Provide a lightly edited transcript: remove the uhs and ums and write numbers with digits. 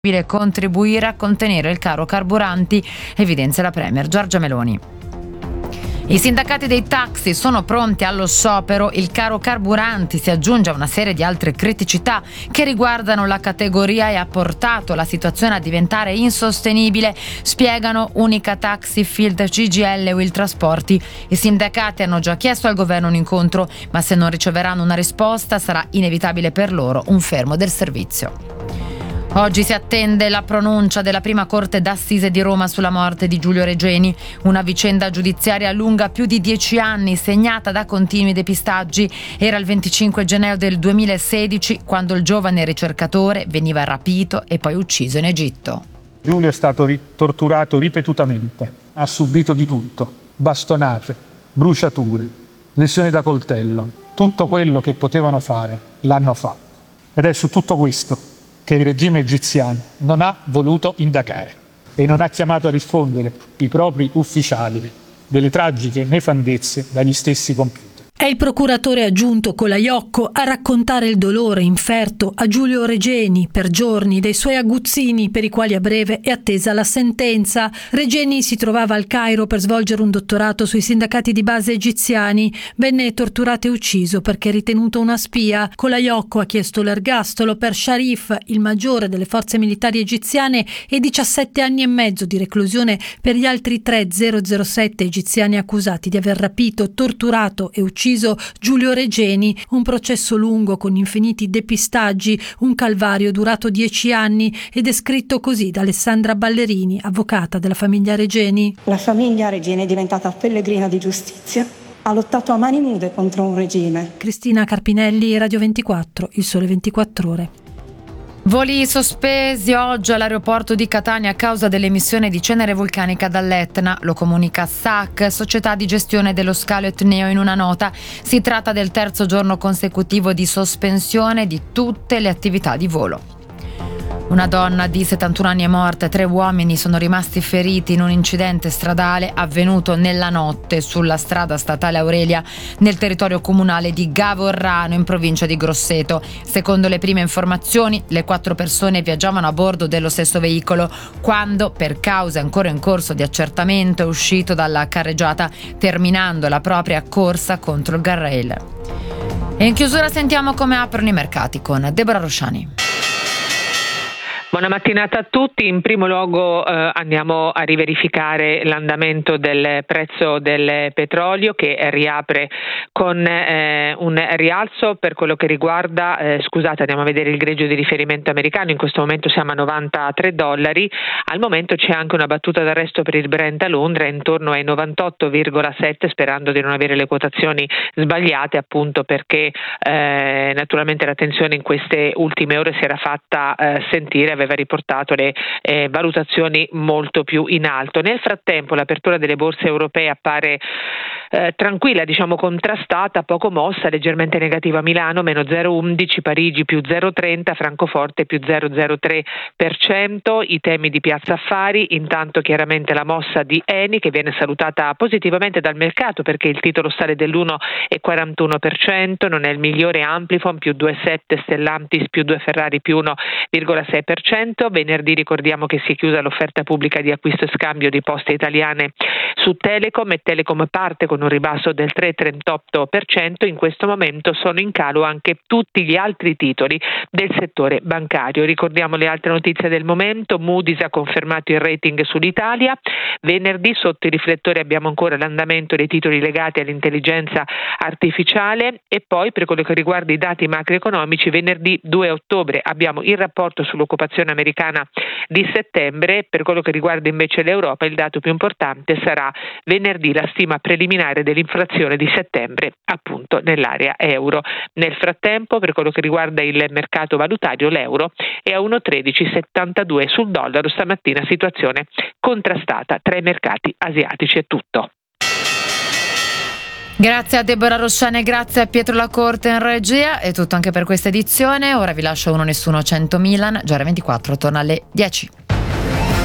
contribuire a contenere il caro carburanti, evidenzia la Premier Giorgia Meloni. I sindacati dei taxi sono pronti allo sciopero, il caro carburanti si aggiunge a una serie di altre criticità che riguardano la categoria e ha portato la situazione a diventare insostenibile, spiegano Unica Taxi, Field, CGIL e Will Trasporti. I sindacati hanno già chiesto al governo un incontro, ma se non riceveranno una risposta sarà inevitabile per loro un fermo del servizio. Oggi si attende la pronuncia della prima corte d'assise di Roma sulla morte di Giulio Regeni, una vicenda giudiziaria lunga più di 10 anni, segnata da continui depistaggi. Era il 25 gennaio del 2016 quando il giovane ricercatore veniva rapito e poi ucciso in Egitto. Giulio è stato torturato ripetutamente, ha subito di tutto: bastonate, bruciature, lesioni da coltello. Tutto quello che potevano fare l'hanno fatto. Ed è su tutto questo che il regime egiziano non ha voluto indagare e non ha chiamato a rispondere i propri ufficiali delle tragiche nefandezze dagli stessi compiute. È il procuratore aggiunto Colaiocco a raccontare il dolore inferto a Giulio Regeni per giorni dei suoi aguzzini per i quali a breve è attesa la sentenza. Regeni si trovava al Cairo per svolgere un dottorato sui sindacati di base egiziani. Venne torturato e ucciso perché ritenuto una spia. Colaiocco ha chiesto l'ergastolo per Sharif, il maggiore delle forze militari egiziane, e 17 anni e mezzo di reclusione per gli altri 007 egiziani accusati di aver rapito, torturato e ucciso Giulio Regeni. Un processo lungo con infiniti depistaggi, un calvario durato 10 anni, ed è scritto così da Alessandra Ballerini, avvocata della famiglia Regeni. La famiglia Regeni è diventata pellegrina di giustizia, ha lottato a mani nude contro un regime. Cristina Carpinelli, Radio 24, Il Sole 24 Ore. Voli sospesi oggi all'aeroporto di Catania a causa dell'emissione di cenere vulcanica dall'Etna, lo comunica SAC, società di gestione dello scalo etneo, in una nota. Si tratta del terzo giorno consecutivo di sospensione di tutte le attività di volo. Una donna di 71 anni è morta e 3 uomini sono rimasti feriti in un incidente stradale avvenuto nella notte sulla strada statale Aurelia nel territorio comunale di Gavorrano in provincia di Grosseto. Secondo le prime informazioni, le 4 persone viaggiavano a bordo dello stesso veicolo quando, per cause ancora in corso di accertamento, è uscito dalla carreggiata terminando la propria corsa contro il guardrail. E in chiusura sentiamo come aprono i mercati con Deborah Rosciani. Buona mattinata a tutti. In primo luogo andiamo a riverificare l'andamento del prezzo del petrolio, che riapre con un rialzo per quello che riguarda, andiamo a vedere il greggio di riferimento americano. In questo momento siamo a $93. Al momento c'è anche una battuta d'arresto per il Brent a Londra intorno ai 98,7, sperando di non avere le quotazioni sbagliate, appunto perché naturalmente la tensione in queste ultime ore si era fatta sentire, aveva riportato le valutazioni molto più in alto. Nel frattempo l'apertura delle borse europee appare tranquilla, diciamo contrastata, poco mossa, leggermente negativa Milano meno 0,11, Parigi più 0,30, Francoforte più 0,03%. I temi di Piazza Affari, intanto chiaramente la mossa di Eni, che viene salutata positivamente dal mercato perché il titolo sale dell'1,41%, non è il migliore Amplifon più 2,7, Stellantis più 2, Ferrari più 1,6%. Venerdì ricordiamo che si è chiusa l'offerta pubblica di acquisto e scambio di Poste Italiane su Telecom, e Telecom parte con un ribasso del 3,38%. In questo momento sono in calo anche tutti gli altri titoli del settore bancario. Ricordiamo le altre notizie del momento. Moody's ha confermato il rating sull'Italia. Venerdì sotto i riflettori abbiamo ancora l'andamento dei titoli legati all'intelligenza artificiale, e poi per quello che riguarda i dati macroeconomici venerdì 2 ottobre abbiamo il rapporto sull'occupazione americana di settembre. Per quello che riguarda invece l'Europa, il dato più importante sarà venerdì la stima preliminare dell'inflazione di settembre, appunto nell'area euro. Nel frattempo, per quello che riguarda il mercato valutario, l'euro è a 1,1372 sul dollaro. Stamattina situazione contrastata tra i mercati asiatici. È tutto. Grazie a Deborah Rosciani e grazie a Pietro Lacorte in regia. È tutto anche per questa edizione. Ora vi lascio Uno Nessuno 100 Milan. Giorno 24 torna alle 10.